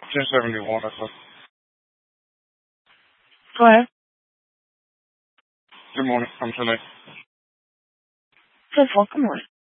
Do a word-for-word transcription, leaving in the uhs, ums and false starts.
ten seventy-one, I thought. Go ahead. Good morning. I'm Chile. ten four, good morning.